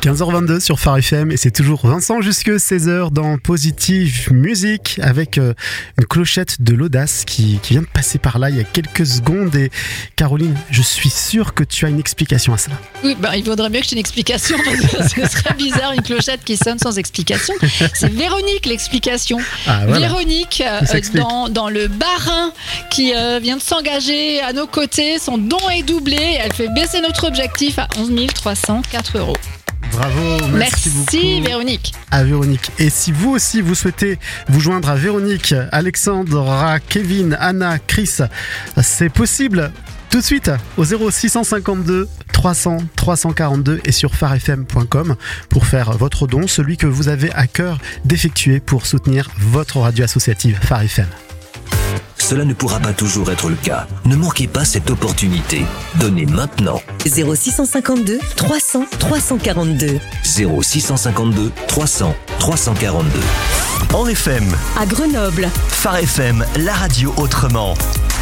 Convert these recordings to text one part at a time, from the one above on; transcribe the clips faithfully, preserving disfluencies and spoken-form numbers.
quinze heures vingt-deux sur Phare F M et c'est toujours Vincent jusque seize heures dans Positive Music avec euh, une clochette de l'audace qui, qui vient de passer par là il y a quelques secondes. Et Caroline, je suis sûre que tu as une explication à cela. Oui, bah, il vaudrait mieux que j'ai une explication parce que ce serait bizarre une clochette qui sonne sans explication. C'est Véronique l'explication. Ah, voilà. Véronique euh, dans, dans le Bas-Rhin qui euh, vient de s'engager à nos côtés. Son don est doublé et elle fait baisser notre objectif à onze mille trois cent quatre euros. Bravo, merci, merci beaucoup Véronique. À Véronique. Et si vous aussi vous souhaitez vous joindre à Véronique, Alexandra, Kevin, Anna, Chris, c'est possible tout de suite au zéro six cent cinquante-deux trois cents trois cent quarante-deux et sur phare f m point com pour faire votre don, celui que vous avez à cœur d'effectuer pour soutenir votre radio associative Phare F M. Cela ne pourra pas toujours être le cas. Ne manquez pas cette opportunité. Donnez maintenant. zéro six cent cinquante-deux trois cents trois cent quarante-deux. zéro six cent cinquante-deux trois cents trois cent quarante-deux. En F M. À Grenoble. Phare F M, la radio autrement.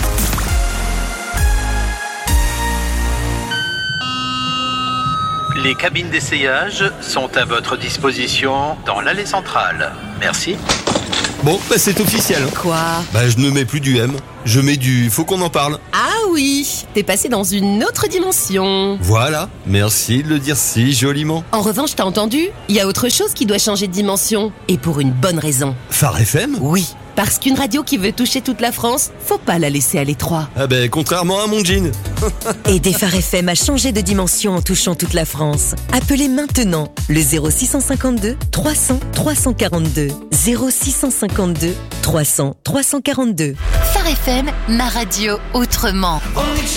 Les cabines d'essayage sont à votre disposition dans l'allée centrale. Merci. Bon, bah c'est officiel. Quoi ? Bah je ne mets plus du M, je mets du faut qu'on en parle. Ah oui, t'es passé dans une autre dimension. Voilà, merci de le dire si joliment. En revanche, t'as entendu ? Il y a autre chose qui doit changer de dimension. Et pour une bonne raison. Phare F M ? Oui, parce qu'une radio qui veut toucher toute la France, faut pas la laisser à l'étroit. Ah ben contrairement à mon jean. Aider Phare F M à changer de dimension en touchant toute la France. Appelez maintenant le zéro six cent cinquante-deux trois cents trois cent quarante-deux. zéro six cent cinquante-deux trois cents trois cent quarante-deux. Phare F M, ma radio autrement.